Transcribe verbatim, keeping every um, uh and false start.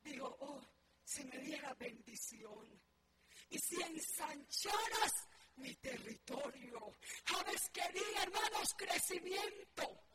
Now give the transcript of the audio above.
digo, oh, si me diera bendición y si ensancharas mi territorio. ¿Sabes qué diga, hermanos? Crecimiento.